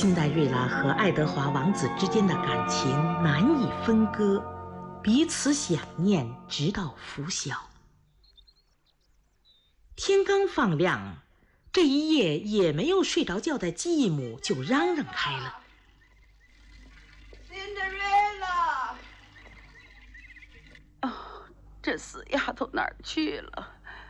辛黛瑞拉和爱德华王子之间的感情难以分割，彼此想念直到拂晓。天刚放亮，这一夜也没有睡着觉的继母就嚷嚷开了。 Cinderella！ 哦，这死丫头哪儿去了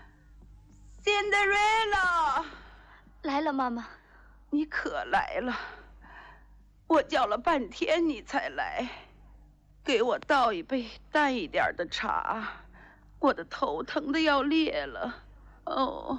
？Cinderella！ 来了，妈妈。 你可来了，我叫了半天你才来，给我倒一杯淡一点的茶，我的头疼得要裂了。哦，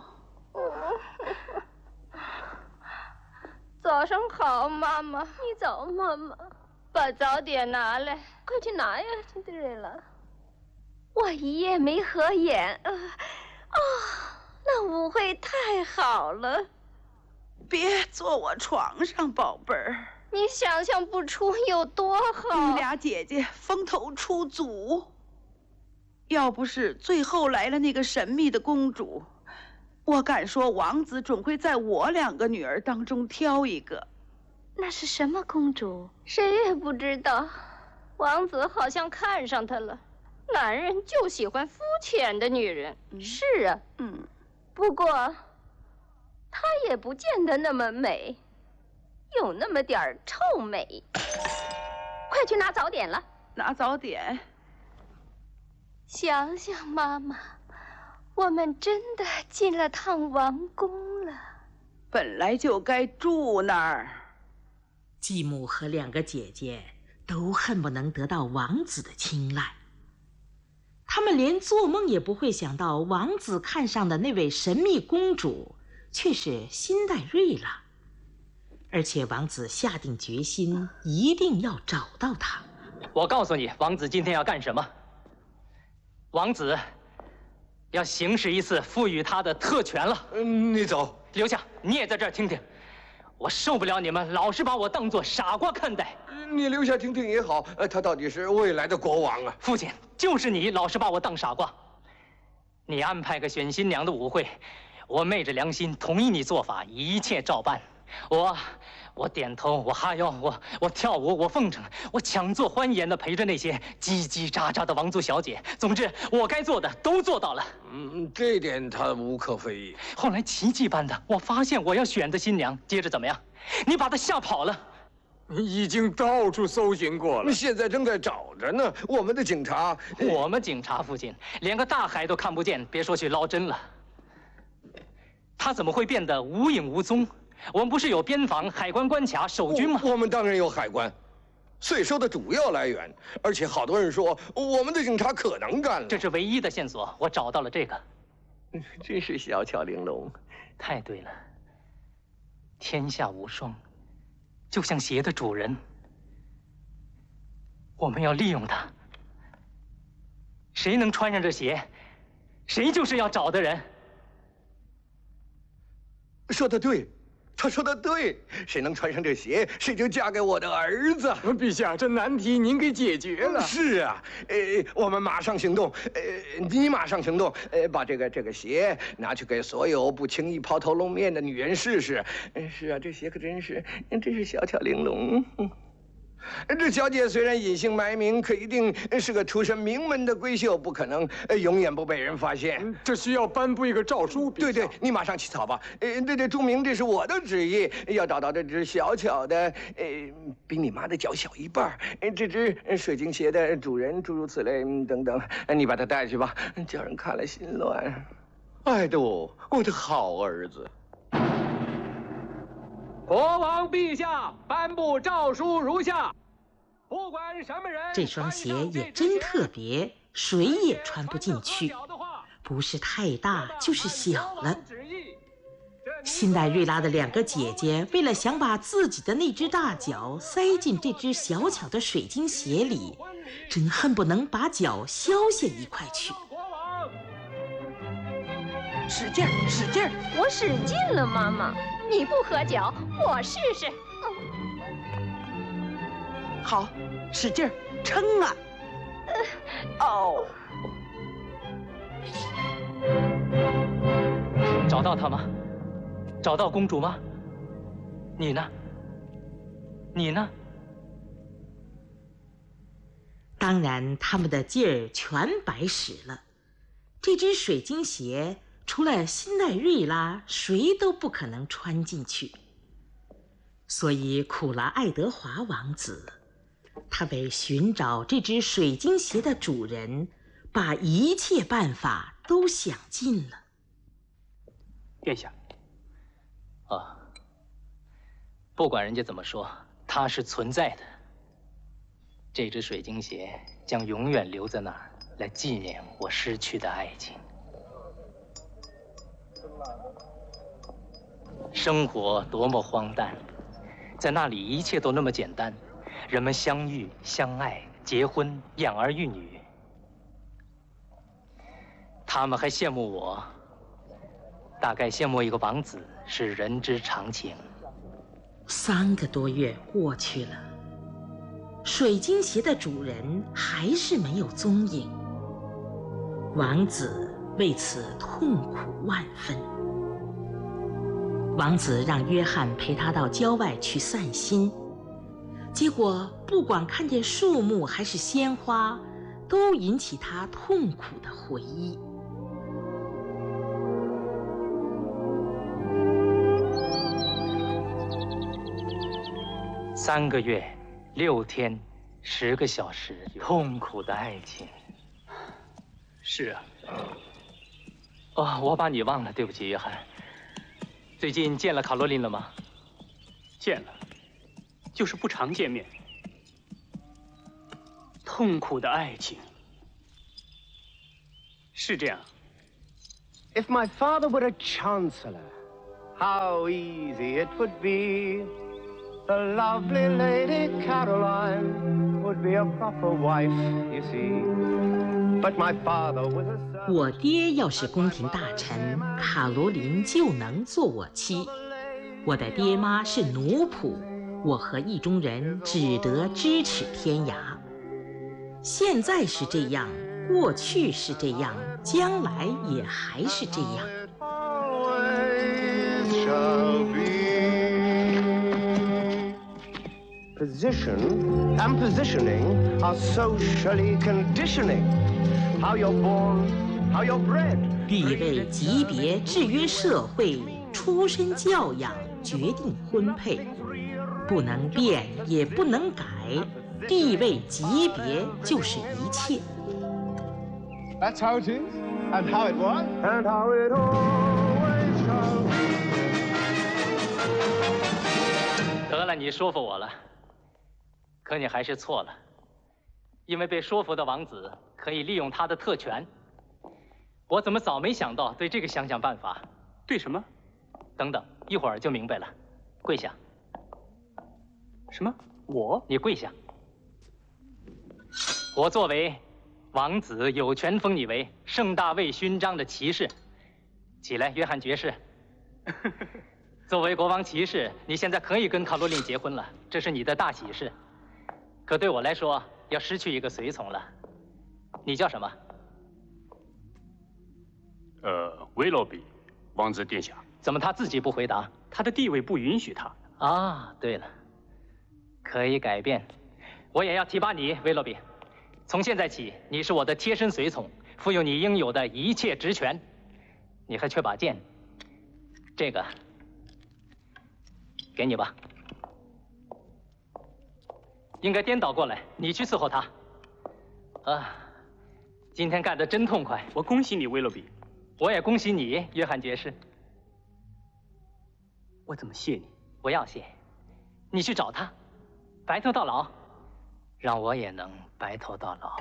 早上好，妈妈。你早，妈妈。把早点拿来，快去拿呀，辛德瑞拉。我一夜没合眼，那舞会太好了。 别坐我床上，宝贝儿。 你想象不出有多好。 你俩姐姐风头出足，要不是最后来了那个神秘的公主，我敢说王子准会在我2个女儿当中挑一个。 那是什么公主？谁也不知道。王子好像看上她了。男人就喜欢肤浅的女人。是啊，不过她也不见得那么美，有那么点儿臭美。快去拿早点了。 拿早点。 想想妈妈，我们真的进了趟王宫了。 本来就该住那儿。 继母和2个姐姐都恨不能得到王子的青睐，他们连做梦也不会想到王子看上的那位神秘公主却是辛黛瑞拉，而且王子下定决心一定要找到她。 我告诉你，王子今天要干什么？王子要行使一次赋予他的特权了。 你走， 留下，你也在这儿听听。我受不了你们老是把我当作傻瓜看待。 你留下听听也好，他到底是未来的国王啊。 父亲，就是你老是把我当傻瓜。你安排个选新娘的舞会，我昧着良心同意你做法，一切照办。我点头，我哈腰，我跳舞，我奉承，我强作欢颜地陪着那些叽叽喳喳的王族小姐。总之，我该做的都做到了。 这点他无可非议。 后来奇迹般的，我发现我要选的新娘，接着怎么样？你把她吓跑了。 已经到处搜寻过了， 现在正在找着呢。我们的警察， 父亲连个大海都看不见，别说去捞针了。他怎么会变得无影无踪？我们不是有边防、海关关卡、守军吗？ 我们当然有海关，税收的主要来源。而且好多人说我们的警察可能干了。 这是唯一的线索，我找到了这个。 真是小巧玲珑。 太对了，天下无双，就像鞋的主人。我们要利用它。谁能穿上这鞋，谁就是要找的人。 说得对，他说的对，谁能穿上这鞋，谁就嫁给我的儿子。 陛下，这难题您给解决了。 是啊，我们马上行动。你马上行动，把这个鞋拿去给所有不轻易抛头露面的女人试试。是啊，这鞋可真是小巧玲珑。这小姐虽然隐姓埋名，可一定是个出身名门的闺秀，不可能永远不被人发现。 这需要颁布一个诏书。 对，你马上起草吧。对，注明这是我的旨意，要找到这只小巧的，比你妈的脚小一半，这只水晶鞋的主人，诸如此类等等。你把它带去吧，叫人看了心乱。爱杜，我的好儿子。 国王陛下颁布诏书如下：不管什么人， 这双鞋也真特别，谁也穿不进去，不是太大就是小了。辛黛瑞拉的2个姐姐为了想把自己的那只大脚塞进这只小巧的水晶鞋里，真恨不能把脚削下一块去。 使劲儿，使劲儿！ 我使劲了，妈妈。你不合脚，我试试。 好，使劲儿，撑啊！哦。 找到她吗？找到公主吗？你呢？ 你呢？ 当然，他们的劲儿全白使了。这只水晶鞋除了辛奈瑞拉，谁都不可能穿进去。所以苦了爱德华王子，他为寻找这只水晶鞋的主人，把一切办法都想尽了。 殿下， 不管人家怎么说，它是存在的。这只水晶鞋将永远留在那儿，来纪念我失去的爱情。生活多么荒诞，在那里一切都那么简单，人们相遇、相爱、结婚、养儿育女。他们还羡慕我，大概羡慕一个王子是人之常情。 3个多月过去了，水晶鞋的主人还是没有踪影。王子为此痛苦万分。王子让约翰陪他到郊外去散心，结果不管看见树木还是鲜花，都引起他痛苦的回忆。 3个月、6天、10个小时，痛苦的爱情。 是啊。我把你忘了，对不起，约翰。最近见了卡罗琳了吗？ 见了，就是不常见面。痛苦的爱情，是这样。 If my father were a chancellor, how easy it would be. The lovely Lady Caroline would be a proper wife, you see. But my father was a servant. 我爹要是宫廷大臣，卡罗琳就能做我妻。我的爹妈是奴仆，我和意中人只得咫尺天涯。现在是这样，过去是这样，将来也还是这样。 Always shall be. Position and positioning are socially conditioning. How you're born, how you're bred. 地位、级别制约社会，出身教养决定婚配，不能变也不能改，地位、级别就是一切。 That's how it is, and how it was, and how it always shall be. 得了，你说服我了。可你还是错了，因为被说服的王子可以利用他的特权。我怎么早没想到对这个想办法？ 对什么？ 等等，一会儿就明白了。跪下。 什么？我？ 你跪下。我作为王子，有权封你为圣大卫勋章的骑士。起来，约翰爵士。作为国王骑士，你现在可以跟卡罗琳结婚了，这是你的大喜事。可对我来说，要失去一个随从了。你叫什么？ 威洛比，王子殿下。 怎么他自己不回答？ 他的地位不允许他。 啊，对了，可以改变。我也要提拔你，威洛比。从现在起，你是我的贴身随从，负有你应有的一切职权。你还缺把剑，这个给你吧。应该颠倒过来，你去伺候他。啊，今天干得真痛快！ 我恭喜你，威洛比。 我也恭喜你，约翰爵士。 我怎么谢你？ 不要谢，你去找他，白头到老，让我也能白头到老。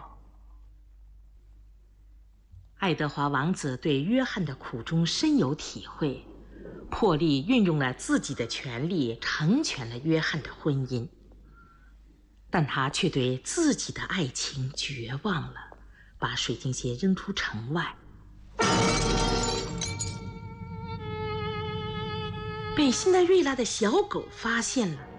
爱德华王子对约翰的苦衷深有体会，破例运用了自己的权力，成全了约翰的婚姻。但他却对自己的爱情绝望了，把水晶鞋扔出城外。被辛奈瑞拉的小狗发现了，